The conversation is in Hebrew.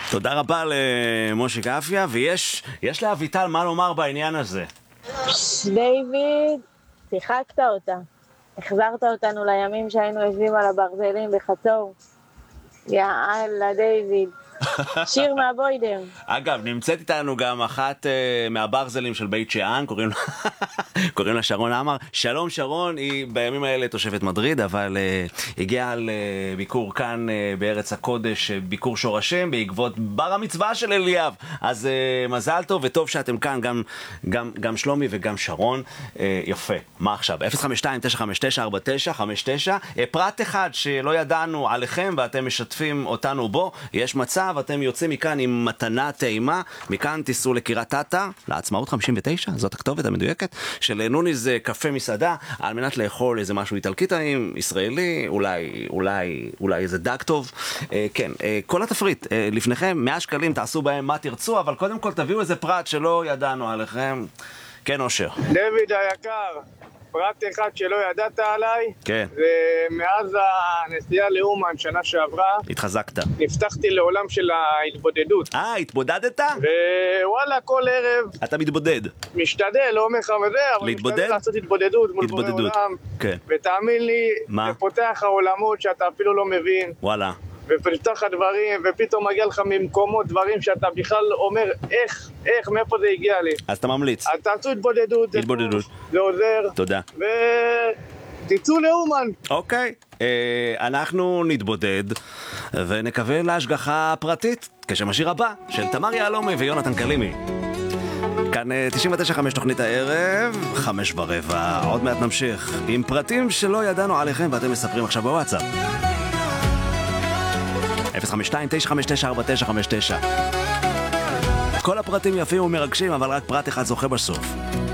תודה רבה למשה גפיה, ויש לאביטל מה לומר בעניין הזה. דיוויד, שיחקת אותה. החזרת אותנו לימים שהיינו יושבים על הברזלים בחצור. יאללה דיוויד. שיר מהבוידר. אגב, נמצאת איתנו גם אחת מהברזלים של בית שאן, קוראים לה שרון עמר. שלום שרון, היא בימים האלה תושבת מדריד, אבל הגיעה לביקור כאן בארץ הקודש, ביקור שורשים, בעקבות בר המצווה של אליאב. אז מזל טוב וטוב שאתם כאן, גם שלומי וגם שרון. יפה, מה עכשיו? 052-959-4959. פרט אחד שלא ידענו עליכם ואתם משתפים אותנו בו, יש מצב, אתם יוצאים מכאן עם מתנה טעימה, מכאן תיסעו לקירת תתה, לעצמאות 59, זאת הכתובת המדויקת, של נוניז קפה מסעדה, על מנת לאכול איזה משהו איטלקי טעים, ישראלי, אולי איזה דג טוב. כן, כל התפריט לפניכם, 100 שקלים, תעשו בהם מה תרצו, אבל קודם כל תביאו איזה פרט שלא ידענו עליכם. כן, אושר. דוד היקר, פרט אחד שלא ידעת עליי, כן. ומאז הנסיעה לאומן שנה שעברה התחזקת. נפתחתי לעולם של ההתבודדות. התבודדת? ווואלה, כל ערב אתה מתבודד. משתדל, לא אומר לך וזה, אבל להתבודד? משתדל לעשות התבודדות מול בורא עולם. כן. ותאמין לי, מה? זה פותח העולמות שאתה אפילו לא מבין. וואלה. ופתח לך דברים, ופתאום מגיע לך ממקומות דברים שאתה בכלל אומר, איך, מאיפה זה הגיע לי. אז אתה ממליץ. אז תעשו התבודדות. התבודדות. זה עוזר. תודה. ותצאו לאומן. אוקיי, אנחנו נתבודד ונקווה להשגחה פרטית כשם השיר הבא של תמר יהלומי ויונתן קלימי. כאן 99.5 תוכנית הערב, 5:15. עוד מעט נמשיך עם פרטים שלא ידענו עליכם ואתם מספרים עכשיו בוואטסאפ. 052-959-4959. כל הפרטים יפים ומרגשים, אבל רק פרט אחד זוכה בסוף.